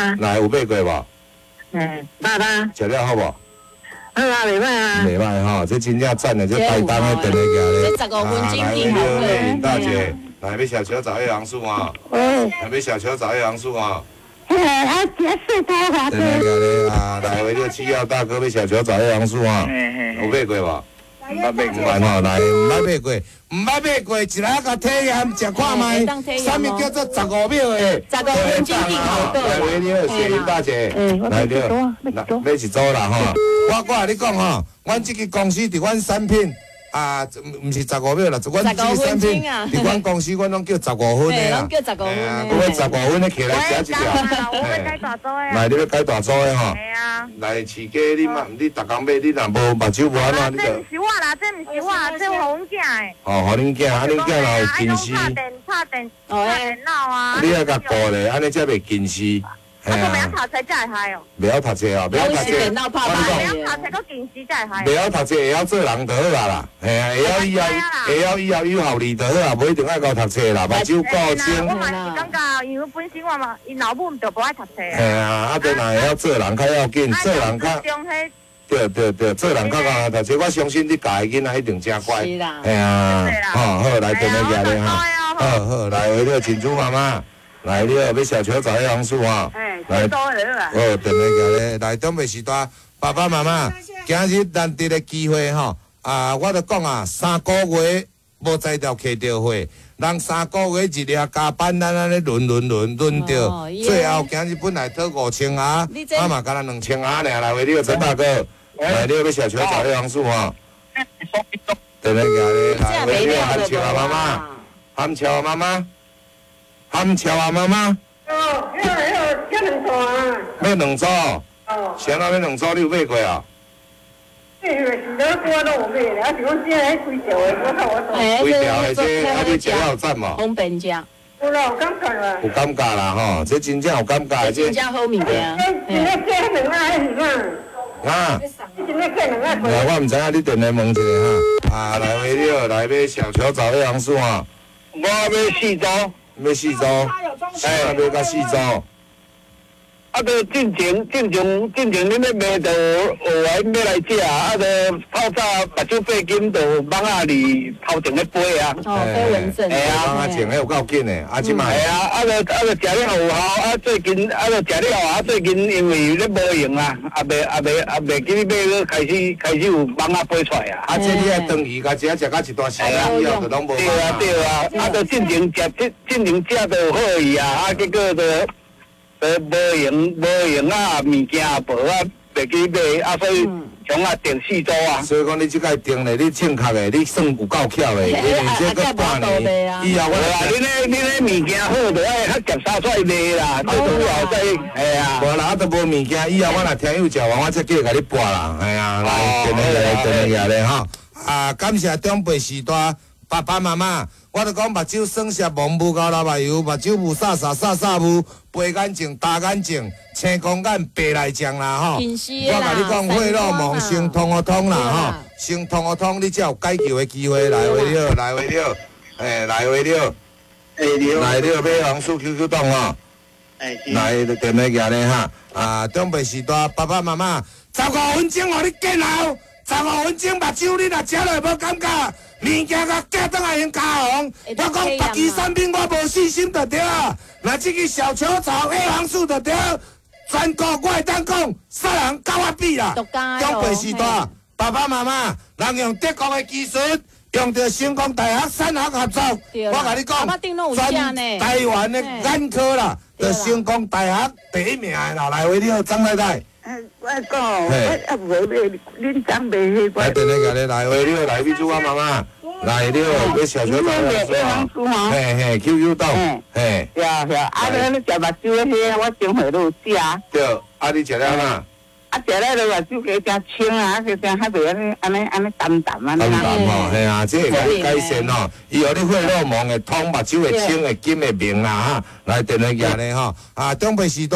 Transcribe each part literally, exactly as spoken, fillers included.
啊。 来有买过无？ 嗯，捌啦。 食了好无？ 好啊，袂歹啊。 袂歹吼，这真正赞的，这台东的电话这咧。 十五分钟来， 挺好位的。 林大姐，来要小球找叶杨树啊！ 喂。 来要小球找叶杨树啊！ 嘿，啊，结束头发电话咧啊，来为了七号大哥要小球找叶杨树啊！有买过无？ 毋捌买过。 唔吼，来唔捌买过，唔捌买过，一来甲体验食看卖，啥物叫做十五秒的？ 十五分钟挺好的。 来为了谢林大姐，来了，买一组啦吼！我我甲你讲吼，阮即个公司伫阮产品。啊，毋是十五秒啦，就阮即个产品，伫阮公司，阮拢叫十五分的啦。 叫十五分的。 我十五分的起来食一条。 我要改大组的啊。 来，你要改大组的吼。 系啊。 来，饲鸡你嘛，你逐工买，你若无目睭无安怎，你这毋是我啦，这毋是我，这互阮囝的。 哦，互恁囝，啊，恁囝若有近视。 拍电拍电拍电脑啊。 你要甲顾咧，安尼才袂近视。 啊，我袂晓读册才会害哦。 袂晓读册哦，袂晓读册。 电脑拍拍袂晓读册，搁近视才会害。 袂晓读册，会晓做人就好啦啦。嘿啊，会晓以后，会晓以后有效率就好啦，无一定爱搞读册啦，目睭够清。 我嘛是感觉，因为本身我嘛，因老母就无爱读册。 嘿啊，啊，对啦，会晓做人较要紧，做人较。对对对，做人较较读册，我相信你教的囡仔一定真乖。 是啦。 嘿啊，好好来电话寄咧哈，好好来为了珍珠妈妈。来了，要小球找叶杨树哈。来，哦，电话寄咧，来准备时段，爸爸妈妈，今日难得的机会吼，啊，我著讲啊，三个月无才调摕到货，人三个月一日加班，咱安尼轮轮轮轮到，最后今日本来讨五千啊，啊嘛干咱两千啊尔，来为了陈大哥，来了要小球找叶杨树哈。电话寄咧，来为了喊俏啊妈妈，喊俏啊妈妈。喊俏啊，妈妈！ 哦，要要要两组啊！ 要两组？ 哦。 谁那要两组？你有买过啊？ 这个是那我都有买的，啊是讲这还几条的，我看我都。 几条的这，啊你食了有赞无？ 方便食。 有啦，有感觉啦。 有感觉啦吼，这真正有感觉。 这真正好物件。 今日这两个还是啥？ 啊？ 你今日这两个。 来，我唔知影你电话问一下哈。啊，来为了来买小球找叶杨树啊。 我要四组。 要四组，哎，要到四组。 啊，都进前进前进前，恁咧卖就学完要来食，啊，都透早目睭费金就网啊里头前咧飞啊。 哦，飞蚊症。 系啊，网啊前迄有够紧的，啊，即卖。 系啊，啊，都啊，都食了有效，啊，最近啊，都食了啊，最近因为咧无用啊，啊，未啊未啊未记买个开始开始有网啊飞出来啊。 啊，这你爱长期甲食食到一段时间以后，就拢无。 对啊对啊，啊，都进前食进进前食就好伊啊，啊，结果都。呃，无用无用啊，物件也无啊，袂记买啊，所以从啊订四组啊。 所以讲你即摆订咧，你正确的，你算有够巧的，因为这个半年以后我啊，你咧你咧物件好，就爱较夹沙出卖啦，最主要在系啊。 无啦，啊都无物件，以后我若听有食完，我才叫甲你拨啦，系啊，来，电话来，电话来吼。啊，感谢长辈时代爸爸妈妈。我著讲目睭酸涩，蒙雾高老目油，目睭雾煞煞煞煞雾，白眼睛、大眼睛、青光眼、白内障啦吼。我甲你讲，血脑膜先通互通啦吼，先通互通，你才有解救的机会。来为了，来为了，诶，来为了，来了买黄树 Q Q 档吼。来电话寄咧哈，啊，长辈时代爸爸妈妈，十五分钟互你见后，十五分钟目睭你若食落无感觉。物件甲寄倒来用加红，我讲别支产品我无细心就对啊，若即个小球草 A 黄素就对，全国我会当讲，啥人甲我比啦？长辈时代，爸爸妈妈，人用德国的技术，用着成功大学、产学合作，我甲你讲，全台湾的眼科啦，着成功大学第一名的啦，来为你张太太。 我讲，我也无买，恁长买迄款。 来电话甲你来为了来秘书我妈妈。来了，要小球找杨树啊！嘿嘿 ，Q Q 档，嘿。 是啊是啊，啊你你食目睭的迄，我前回都有食。 对，啊你食了哪？ 啊食了就目睭加真清啊，加真较袂安尼安尼安尼淡淡啊。 淡淡吼，嘿啊，这个改改善吼，以后你血脑膜会通，目睭会清，会金会明啦哈。来电话寄咧吼，啊长辈时代。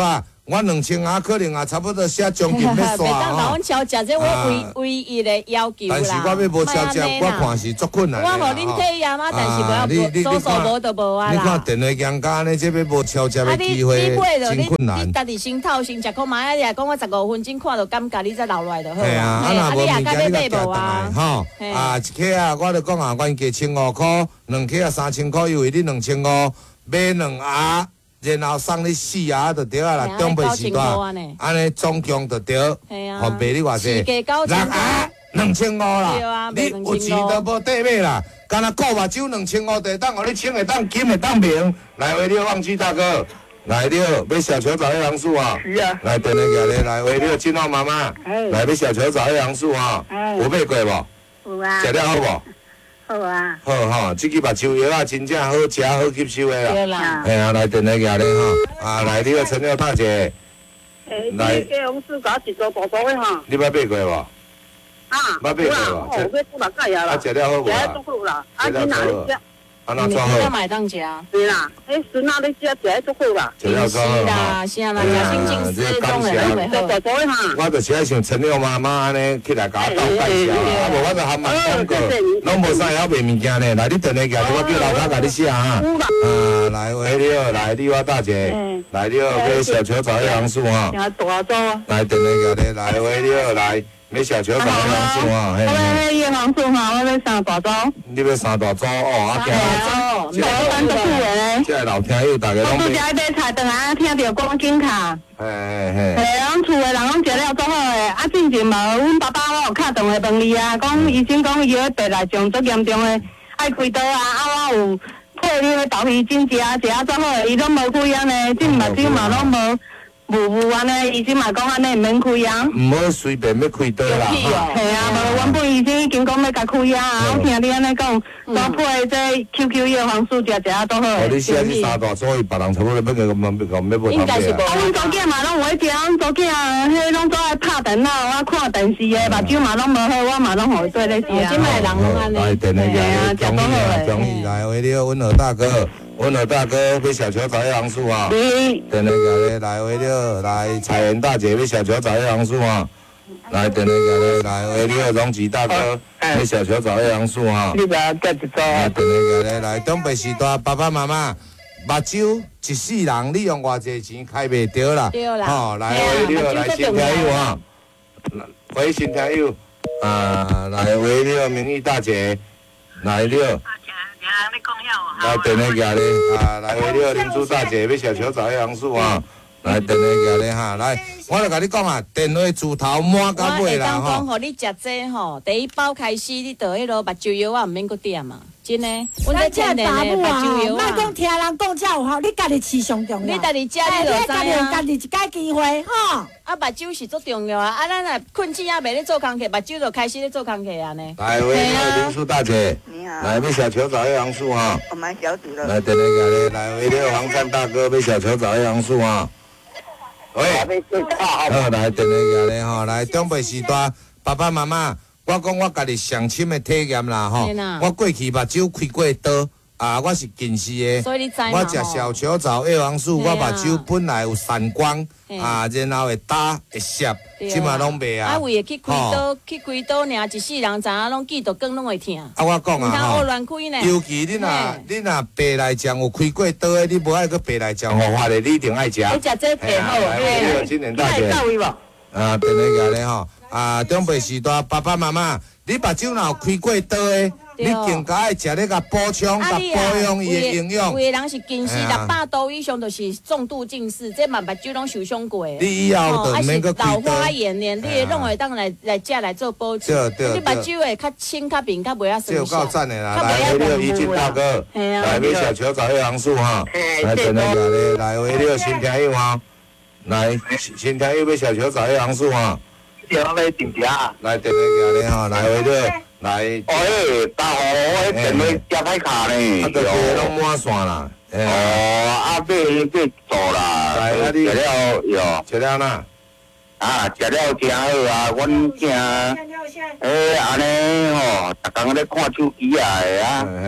我两千啊，可能啊，差不多写奖金要袂刷当把吼阮超食，这我唯唯一的要求啦。 但是我要无超食，我看是足困难的啦。 我互恁体验啊，但是不要搜索无就无啊啦。 你看电话讲家呢，这要无超食的机会，真困难。 你家己先透先食看买，你来讲我十五分钟看到感觉，你再留落来就好。 系啊，啊若无物件你甲买啊，吼啊一克啊，我就讲啊，原价千五块，两克啊三千块，因为你两千五买两盒。然后送你四盒就对啊啦，中辈时段，安尼总共就对，互卖你偌济？六盒两千五啦，你有钱都无底买啦，干那顾目睭两千五，就当互你穿会当金会当明。来，为了忘记大哥，来了，要小球找一杨树啊！ 是啊。 来，等下过来，来为了金澳妈妈，来要小球找一杨树啊！有买过无？ 有啊。 食了好无？ 好啊， 好吼，即支目睭药啊，真正好食好吸收的啦。 对啦。 哎呀，来电来夹咧吼，啊来你个陈廖大姐。 诶，你给红薯搞一组大组的吼。 你捌买过无？ 啊。 捌买过无？ 哦，我做六届啊啦。 啊，食了好无？ 食了足好啦，啊，你哪里食？ 安怎做好？ 要买当食。 对啦，迄孙仔你食食得足好啦。 食了做好是啦，是啊，人家心情是中的，都袂好。 大组的哈。 我就是爱像陈廖妈妈安尼起来甲我斗介绍，啊无我就喊慢广告，拢无啥晓卖物件呢。来，你电来夹，我叫老板甲你写哈。啊，来为了来丽华大姐，来了买小球找一杨树哈。 大组。 来电来夹咧，来为了来。买小球找一杨树哈，嘿。 我要叶黄素哈，我要三大组。 你要三大组哦，啊， 听。大组足久的。 即个老听友大家拢。 我拄则买菜，等下听到广景卡。 嘿嘿嘿。 嘿，咱厝的人拢食了足好的，啊，进前无，阮爸爸我有敲电话问伊啊，讲医生讲伊个白内障足严重的，爱开刀啊，啊，我有配你个豆鱼精食食啊足好的，伊拢无开安尼，即目睭嘛拢无。无无安尼，医生嘛讲安尼唔免开啊。 唔好随便要开刀啦。 系啊，无原本医生已经讲要甲开啊，我听你安尼讲，搭配这 Q Q 叶黄素食食啊都好。 哦，你写你三大所以别人差不多要个要个要要应该是无。 啊，阮祖囝嘛拢有一条，阮祖囝迄拢做爱拍电脑，我看电视的，目睭嘛拢无好，我嘛拢互伊做咧食啊。 即摆人拢安尼。 来，电来讲，中意啊，中意来，为了阮二大哥。阮老大哥要小球找一杨树啊！等下个咧来为了来彩妍大姐要小球找一杨树啊！来等下个咧来为了荣吉大哥要小球找一杨树啊！ 你把它一组。 来等下个咧来东北时代爸爸妈妈目睭一世人，你用偌济钱开袂着啦！吼，来为了来新听友啊！喂，新听友啊，来为了明义大姐来了。来等下家咧，啊，来为了林珠大姐要小球找一杨树啊！来等下家咧哈，来，我来甲你讲啊，电话自头满到尾啦吼。 我会当讲，互你食这吼，第一包开始，你倒迄落目睭药啊，唔免搁点嘛，真诶。阮这天然的目睭药啊， 莫讲听人讲遮有效，你家己吃上重要。 你家己食你就知啊。 家己一解机会吼。 啊，目睭是足重要啊！啊，咱若困醒啊，袂咧做工课，目睭就开始咧做工课安尼。 来，为了林珠大姐， 你好， 来要小球找一杨树啊！ 我买小组了。 来等下家咧，来为了黄山大哥要小球找一杨树啊！喂，好，来等下家咧吼，来中北时代爸爸妈妈，我讲我家己上深的体验啦吼，我过去目睭开过刀。啊，我是近视的， 所以你知嘛？ 我食小球藻叶黄素，我目睭本来有散光，啊，然后会打会涩，即嘛拢袂啊。 啊，为去开刀，去开刀尔，一世人知影拢记到光拢会疼。 啊，我讲啊吼，尤其你若你若白内障有开过刀的，你无爱去白内障好发的，你一定爱食。 你食这白好， 哎，今年大姐。啊，等下个咧吼，啊，中北时代爸爸妈妈，你目睭若有开过刀的。你更加爱食咧个补充、甲保养伊的营养。 有的人是近视六百度以上，就是重度近视，这嘛目睭拢受伤过。 你以后就免搁开刀。 老花眼呢，你拢会当来来食来做保养。 对对。 你目睭会较清、较明、较袂遐酸。 这有够赞的啦！来为了怡静大哥，来买小球找一杨树哈，来等那个咧，来为了新听友哈，来新听友买小球找一杨树哈。 叫我来订茶。 来等那个咧哈，来为了。来， 哦，迄大号我迄电话加歹卡呢， 啊，都是拢满线啦。 哦，啊，买买做啦， 来，啊你食了哟， 食了哪？ 啊，食了真好啊，阮囝，诶，安尼吼，逐工咧看手机啊，个啊，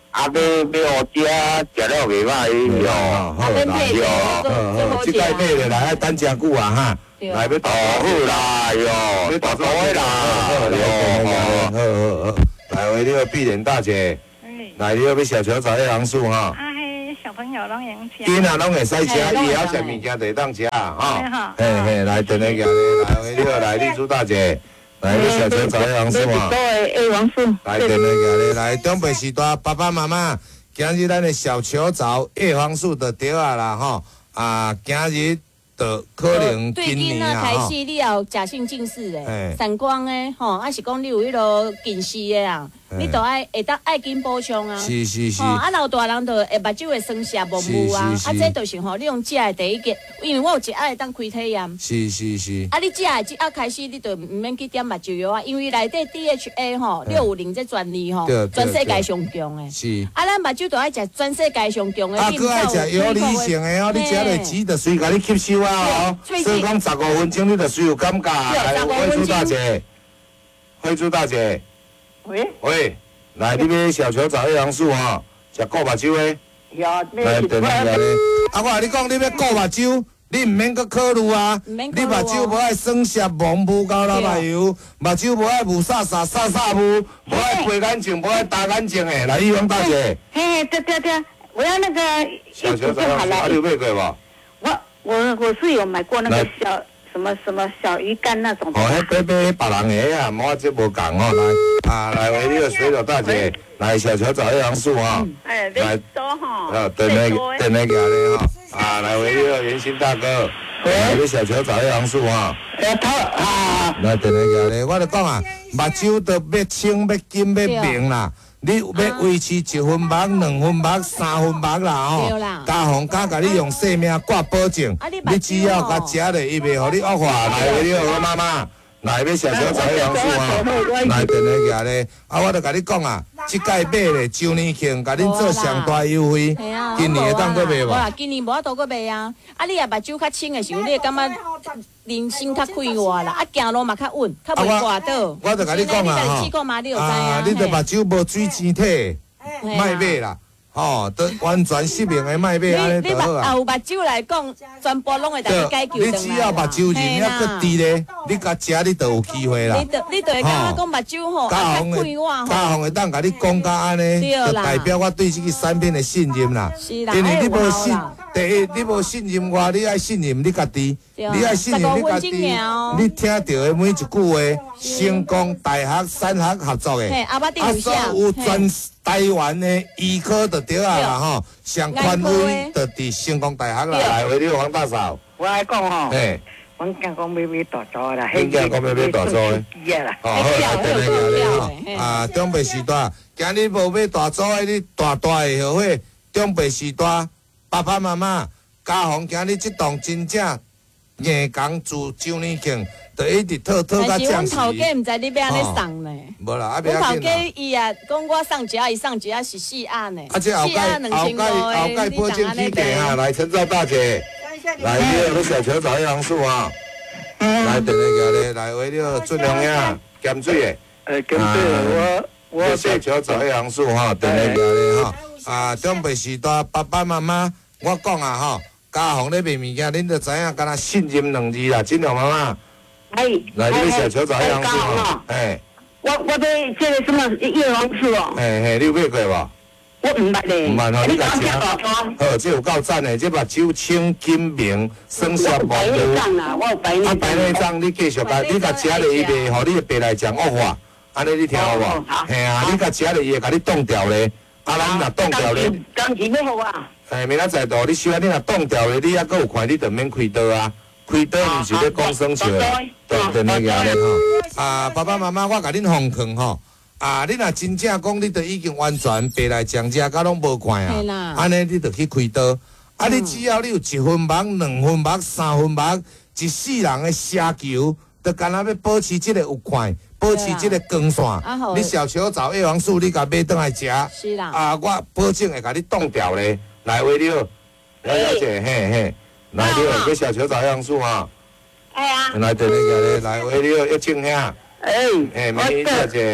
啊，要要好食，食了袂歹哟。 好，来哟，好好，即摆买落来爱等真久啊哈。来要大好啦哟，要大多的啦，好好好，来为了碧莲大姐，来你要要小球找一行树哈。 啊，嘿，小朋友拢用吃。 囡仔拢会使食，伊也食物件就当食啊哈。嘿嘿，来等下行咧，来为了来丽珠大姐，来要小球找一行树啊。 A 王树。 来等下行咧，来中北时代爸爸妈妈，今日咱的小球找叶黄素的对啊啦吼，啊今日。可能今年啊， 开始你要假性近视诶，散光诶，吼，还是讲你有迄落近视诶啊，你都爱会当爱紧补充啊。 是是是。 吼，啊老大人就会目睭会酸涩模糊啊，啊这就是吼，你用食诶第一个，因为我有一盒会当开体验。 是是是。 啊，你食诶一盒开始，你就毋免去点目睭药啊，因为内底 D H A 吼六五零这专利吼，全世界上强诶。 是。 啊，咱目睭都爱食全世界上强诶。 啊，佮爱食有理性诶哦，你食落籽就随甲你吸收啊哦。所以讲十五分钟你就需要感觉。来，慧珠大姐，慧珠大姐。 喂。 喂，来，你买小球找一行树哈，食顾目睭诶。 有。 来，等下咧。啊，我甲你讲，你要顾目睭，你毋免佮考虑啊。你目睭无爱酸涩蒙雾高老目油，目睭无爱雾煞煞煞煞雾，无爱白眼睛，无爱大眼睛诶。来，玉芳大姐。 嘿，对对对，我要那个。 小球找一行树，啊，你有买过无？ 我我我是有买过那个小什么什么小鱼干那种的。 哦，迄买买别人的啊，我这无共哦。来，啊，来为你个水果大姐，来小球找一行树哈。 哎，来多哈。 啊，等下等下行咧哈。啊，来为你个圆心大哥，来你小球找一行树哈。 哎，他啊。 来等下行咧，我就讲啊，目睭都要清要金要明啦。你要维持一分目、两分目、三分目啦吼，家红家甲你用性命挂保证，你只要甲食落，伊袂互你恶化。来，为你好妈妈，来要小小找一行树啊，来等下行咧。啊，我著甲你讲啊，即届买咧周年庆，甲恁做上大优惠，今年会当搁买无？ 无，今年无法度搁买啊。啊，你若目睭较清的时候，你会感觉人生较快活啦，啊，行路嘛较稳，较袂滑倒。 我著甲你讲啊，吼，啊，你著目睭无水晶体，莫买啦。吼，都完全失明的莫买，安尼就好啊。 你有目睭来讲，全部拢会当解决。 你只要目睭人还佫低咧，你甲食你就有机会啦。 你就你就会感觉讲目睭吼，啊较快活吼。 家红会当甲你讲甲安尼，就代表我对这个产品的信任啦。 是啦， 因为你无信，第一你无信任我，你爱信任你家己，你爱信任你家己。你听到的每一句话，成功大学、产学合作的，啊，所有全台湾的医科就对啊啦吼，上权威就伫成功大学啦。来，为了黄大嫂， 我来讲吼， 嘿， 阮囝讲要买大租啦， 恁囝讲要买大租的，哦，好，来等下行咧吼，啊，中北时代，今日无买大租的，你大大的后悔。中北时代，爸爸妈妈，家红今日这档真正硬讲做周年庆。就一直套套甲降息。 但是阮头家毋知你要安尼送呢。 无啦，啊， 阮头家伊啊，讲我送一下，伊送一下是四盒呢。 啊，这后盖后盖后盖保证起价啊！来，陈兆大姐，来，你有小球找一行树啊！来，等下个咧，来为了准良呀，咸水的。 诶，咸水我我小球找一行树哈，等下个咧哈。啊，中北时代爸爸妈妈，我讲啊哈，家红咧卖物件，恁就知影，敢若信任两字啦，真的妈妈。 哎， 来，你小球找一行树哈，哎。 我我对这个什么叶黄素哦， 嘿嘿，你有买过无？ 我唔捌咧， 唔捌吼，你甲食， 好， 这有够赞的，这目睭清金明，酸涩无无。 我有白内障啊，我有白内障。啊， 白内障你继续甲，你甲食咧，伊袂互你的白内障恶化，安尼你听有无？嘿啊，你甲食咧，伊会甲你冻掉咧，啊，咱若冻掉咧， 当时要好啊。 嘿，明仔载到你喜欢你若冻掉咧，你还佫有看，你就免开刀啊。开刀毋是咧讲生笑，对对那个咧吼。啊，爸爸妈妈，我甲恁奉劝吼，啊，你若真正讲你都已经完全白内障遮，甲拢无看啊，安尼你就去开刀。啊，你只要你有一分目、两分目、三分目，一世人的奢求，就干那要保持即个有看，保持即个光线。你小球找叶黄素，你甲买倒来食。 是啦。 啊，我保证会甲你冻掉咧。来，为了，了了解，嘿嘿。来，你有个小球找样数啊？ 哎呀。 来，等那个咧，来，为了要请兄。 哎。 哎，美女小姐。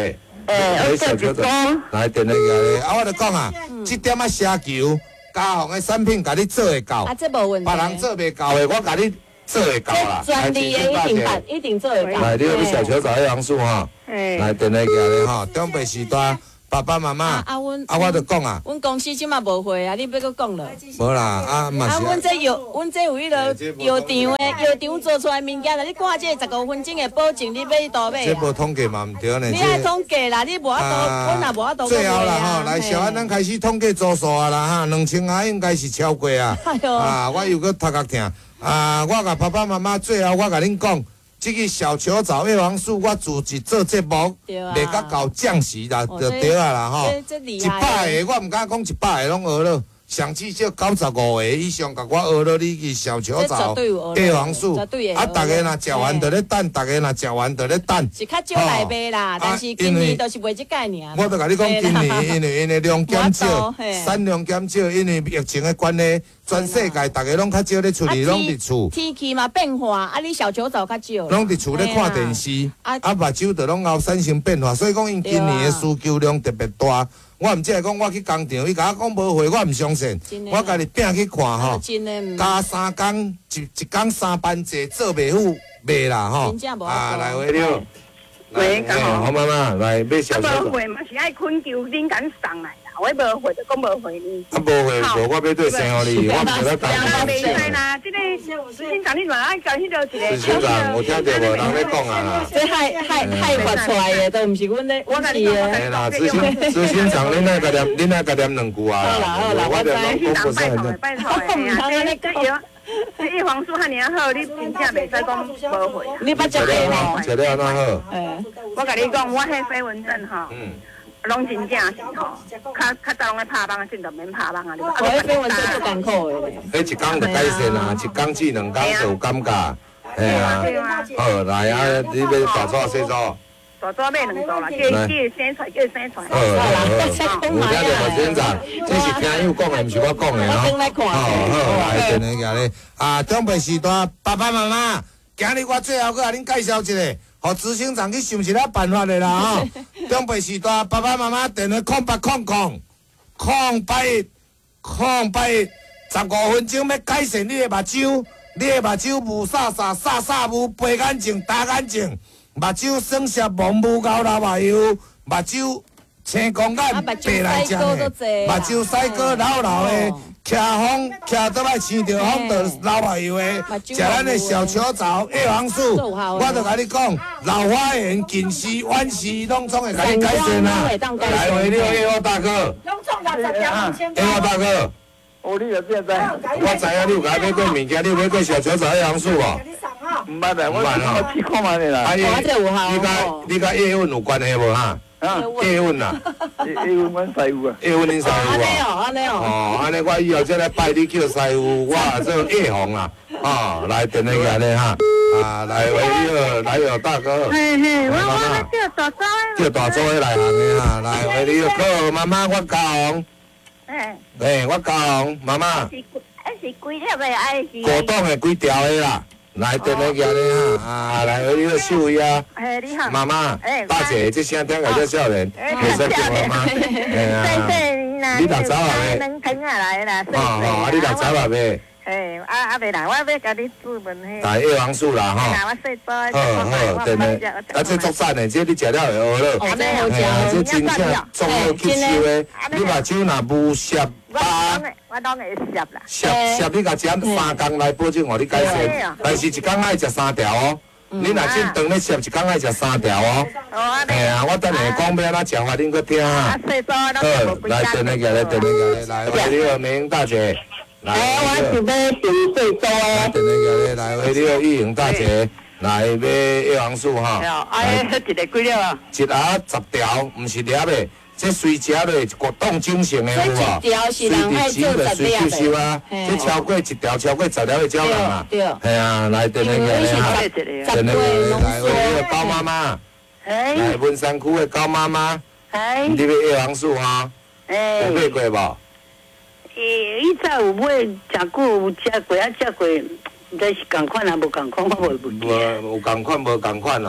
诶， 小球球来电来个，啊，我就讲啊，这点啊奢求，家行的产品，甲你做会到， 啊，这无问题。 别人做袂到的，我甲你做会到啦。 这专利的一定办，一定做得到。 来，你有小球找黑杨树哈， 诶， 来电来个咧哈，中北时段。爸爸妈妈， 啊啊，阮啊，我就讲啊， 阮公司即马无会啊，你要搁讲了。 无啦，啊嘛啊， 是。 阮这药，阮这有迄个药场的药场做出来物件啦，你看这十五分钟的保证，你买倒买这啊。 无统计嘛，唔对呢。 你爱统计啦，你无法度，阮也无法度。 最后啦吼，来小安，咱开始统计组数啊啦哈，两千啊应该是超过啊。啊，我又搁头壳疼啊，我甲爸爸妈妈最后我甲恁讲。这个小球藻叶黄素，我自己做节目，袂甲搞降息啦，就对啊啦吼。一百个我唔敢讲一百个拢学了，上至少九十五个以上，甲我学了你个小球藻叶黄素。啊，大家若食完就咧等，大家若食完就咧等。 是较少来买啦，但是今年都是卖即个尔。 我都甲你讲，今年因为因为量减少，产量减少，因为疫情的关系。全世界大家拢较少咧出去，拢伫厝。 天气嘛变化，啊，你小球藻较少。 拢伫厝咧看电视，啊，目睭就拢后产生变化，所以讲因今年的需求量特别大。我毋只系讲我去工厂，伊甲我讲无货，我毋相信。我家己拼去看吼，加三工一一工三班制做袂赴袂啦吼。啊，来回了。 喂，干好妈妈来买小球藻。 无会嘛是爱困求恁敢送来。我无会就讲无会呢。 啊，无会，无我要对生互你，我毋是咧讲。 袂使啦，这个执行长你嘛爱搞迄个一个。 执行长，有听到无？人咧讲啊啦。 这害害害发出来的，都毋是阮咧，我是的。 嘿啦，执行执行长，恁爱甲念，恁爱甲念两句啊。 好啦好啦，我知。 执行长拜托的拜托的，哎呀，这这药，这叶黄素遐尔好，你真正袂使讲无会。 你捌食过吗？食了安怎好？ 诶， 我甲你讲，我迄飞蚊症吼。嗯。拢真正是吼，较较早拢咧拍网，现在免拍网啊！你。 我迄飞蚊症足艰苦的。 迄一工就改善啦，一工至两工就有感觉，嘿啊。好，来啊，你要大纸细纸？ 大纸买两组啦，叫叫生出来，叫生出来。 好，好，好。有听到无，先生？这是听友讲的，毋是我讲的吼。好，好，来，电话咧。啊，中北时段爸爸妈妈，今日我最后搁甲恁介绍一个。互执行长去想一个办法的啦吼，中北时代爸爸妈妈电话空八空空空八一空八一，十五分钟要改善你的目睭，你的目睭雾煞煞煞煞雾，白眼睛大眼睛，目睭酸涩蒙雾高老目油，目睭青光眼白来讲的，目睭腮哥老老的。徛风徛倒来生着风，就老目油的，食咱的小球藻叶黄素，我就甲你讲，老花眼、近视、远视，拢总会甲你改善啦。来回了，叶华大哥。 拢中六十条五千。 叶华大哥。 哦，你就变在。 我知影你有甲买过物件，你有买过小球藻叶黄素无？ 唔捌啦，我我去看嘛的啦。 我这有效。 你甲你甲叶问有关系无哈？ 啊， 叶问啦， 叶问阮师傅啊， 叶问恁师傅啊， 安尼哦，安尼哦， 哦，安尼我以后再来拜你叫师傅，我做叶红啦，哦，来电那个咧哈，啊，来为你来有大哥， 嘿嘿，我我叫大周叫大周来行的哈，来为你好，妈妈我教红， 哎， 诶，我教红，妈妈， 是哎是几粒的，哎是， 果冻的几条的啦。来，电那个咧哈，啊，来为你秀威啊， 哎你好， 妈妈，大姐，这声听起来叫少年，袂使叫妈妈，哎呀，你六早啊未？ 能疼下来啦， 哦哦，啊你六早啊未？ 哎，啊啊未啦，我要甲你注文嘿。 大叶黄素啦吼。 我细做， 好好，对咧，啊这足赞的，这你食了会好了。 哦，这好食。这真正中药吸收的，你目睭若无涩疤。 我当会涩啦。 涩涩，你甲食三工来保证互你改善，但是一工爱食三条哦。你若真长咧涩，一工爱食三条哦。哎呀，我等下讲要安怎食法，恁搁听哈。好，来等那个，来等那个，来为你好，美英大姐。来， 我是要订最多来，等那个来为你好，玉莹大姐。来买叶黄素哈。 哎，迄一个几粒啊？ 一盒十条，毋是粒的。这随食落果冻精成的有无？随伫钱就随吸收啊！这超过一条，超过十条会少人啊！系啊，来等那个哈，等那个来为你的高妈妈，来文山区的高妈妈，你要叶黄素哈？有买过无？ 诶，以前有买，诚久有食过，啊食过，毋知是共款啊，无共款，我袂记。 无有共款，无共款哦。啊，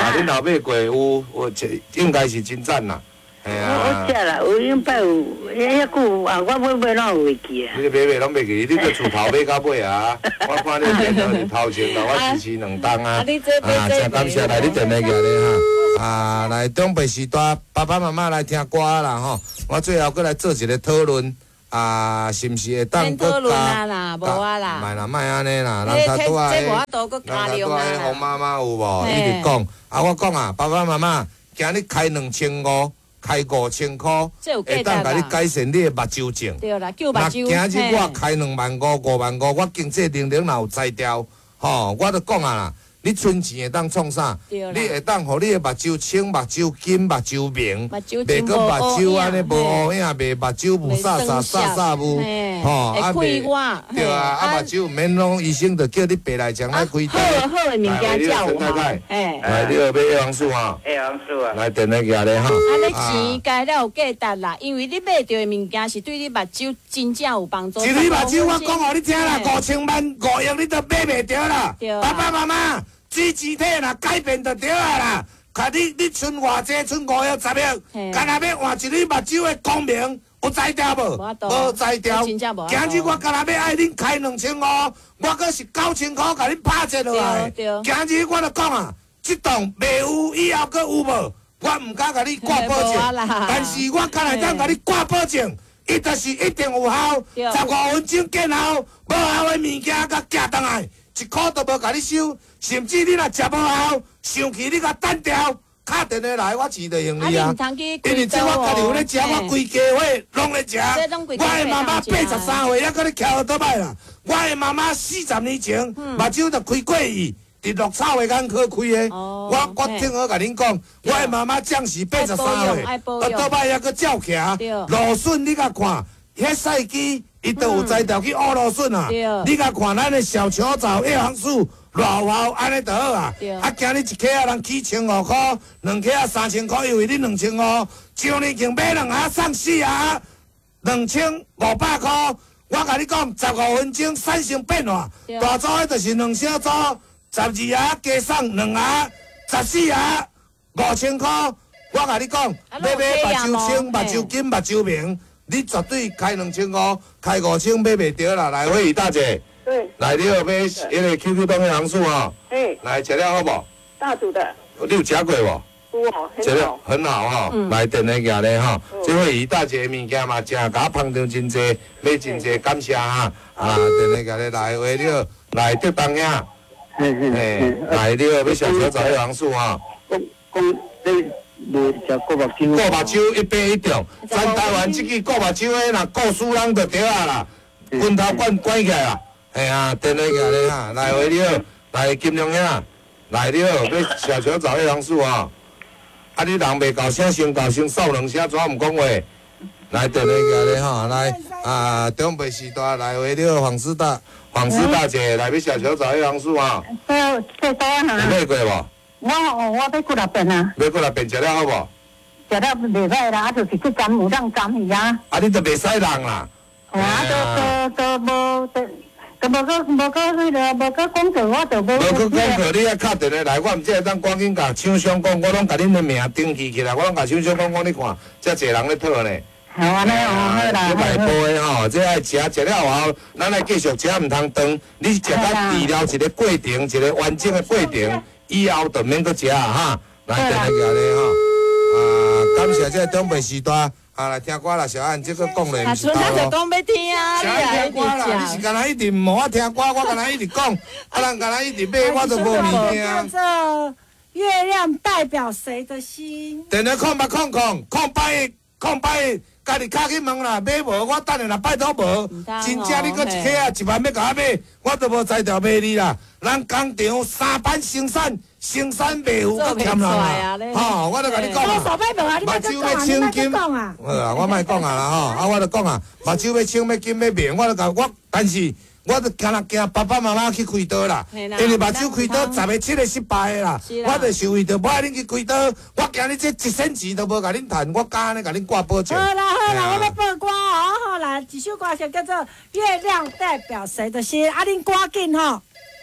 啊，恁后尾过有，有应该是真赞啦。哎我呀我，食啦，有应拜有，遐久啊，我买买哪有会记啊？ 你买买拢袂记，你个厝头买到尾啊！我看你电脑是头前，甲我支持两档啊！ 啊你这啊，真感谢来你电话过来哈！啊，来中北时代，爸爸妈妈来听歌啦吼！我最后过来做一个讨论。啊，是毋是会当免讨论啊啦，无啊啦， 卖啦，卖安尼啦，人这他拄啊， 这无法度搁加量啊人洪妈妈有无？ 嘿伊直讲，啊，我讲啊，爸爸妈妈，今日开两千五，开五千箍， 这有价值会当甲你啦。 改善你的目睭症。 对啦，救目若睭。 今日我开两万五、五万五，我经济能力若有才调，吼，我就讲啊啦。你存钱会当创啥？你会当互你的目睭清、目睭金、目睭明，袂个目睭安尼无乌影，袂目睭无煞煞煞煞无，吼，啊袂对啊，啊目睭免拢医生就叫你爬来将来开刀。 好好的物件照有哈，哎， 来，你要买叶黄素哈， 叶黄素啊， 来电话寄咧哈。 啊，你钱该了有价值啦，因为你买到的物件是对你目睭真正有帮助。 一你目睭我讲互你听啦，五千万五亿你都买袂着啦，爸爸妈妈。支肢体啦，改变就对啊啦。看你你存偌济，存五亿十亿，干那要换一日目睭的光明，有才调无？无才调。今日我干那要爱恁开两千五，我搁是九千块，甲恁拍折落来。今日我就讲啊，这栋未有，以后搁有无？我唔敢甲你挂保证，但是我敢来当甲你挂保证，伊就是一定有效。十五分钟见效，无效的物件甲寄倒来。一箍都无甲你收，甚至你若食无效，生气你甲单调，敲电话来，我钱就用你啊。因为这我家己有咧食，我规家伙拢咧食。我的妈妈八十三岁，还搁咧徛倒摆啦。我的妈妈四十年前目睭就开过去，伫绿草的眼科开的。我我听我甲恁讲，我的妈妈将是八十三岁，啊倒摆还搁照徛，芦笋你甲看，迄赛季。伊都有才调去乌芦笋啊！你甲看咱的小球藻叶黄素偌有效，安尼就好啊！啊，今日一克啊，人起千五块，两克啊三千块，因为你两千五，上年经买两盒送四盒，两千五百块。我甲你讲，十五分钟产生变化，大组的就是两小组，十二盒加送两盒，十四盒五千块。我甲你讲，要买目睭清、目睭金、目睭明。你绝对开两千五，开五千买袂着啦！来，惠仪大姐， 对， 来你要买迄个 Q Q 冻的红素吼， 哎， 来吃了好无？ 大煮的， 你有吃过无？ 有哦， 吃了很好哈，来电话寄咧吼，这惠仪大姐的物件嘛，真甲捧场真济，买真济，感谢哈！啊，电话寄咧来，话了来得当呀，嘿，来你要买小球仔红素吼， 讲讲这。无食过目睭， 过目睭一杯一中，咱台湾即支过目睭的，若告输人就对啊啦，拳头管管起来啦，嘿啊，电话寄咧哈，来回了，来金龙兄，来了，要小球找迄红素哦，啊你人袂够声，先够先扫两声，怎毋讲话？来电话寄咧哈，来啊中北时代来回了，黄师大，黄师大姐来要小球找迄红素啊， 这这多啊！ 买过无？ 我我要过来变啊！ 买过来变食了好无？ 食了袂歹啦，啊，就是去站有当站去啊。 啊，你都袂使人啦。 啊，都都都无都都无个无个迄个无个广告，我就无。 无去广告，你遐敲电话来，我毋只会当赶紧甲厂商讲，我拢甲恁的名登记起来，我拢甲厂商讲，讲你看，遮侪人咧讨呢。 好安尼哦，好啦。 你卖波的吼，这爱食食了后，咱来继续食，毋通断。你食到治疗一个过程，一个完整的过程。以后就免搁食啊哈，来电话寄咧吼，啊，感谢这中北时代啊来听歌啦，小安这个讲咧毋是头路。讲要听啊， 你来听歌啦，你是干那一直无我听歌，我干那一直讲，啊人干那一直买，我都无物件。 这月亮代表谁的心？ 电话空八空空空八空八，家己敲去问啦，买无我等下若拜托无，真正你搁一克啊一万要甲我买，我都无才调买你啦。咱工厂三班生产，生产袂有搁欠人啦。吼，我都甲你讲啊，目睭要清金，好啊，我莫讲啊啦吼，啊我就讲啊，目睭要清要金要明，我就甲我，但是我就惊啦惊爸爸妈妈去开刀啦，因为目睭开刀十个七个失败的啦，我就是为着无爱恁去开刀，我惊你这一仙钱都无甲恁趁，我敢安尼甲恁挂保证。 好啦好啦，我要播歌哦，好啦，一首歌先叫做《月亮代表谁的心》，啊恁赶紧吼。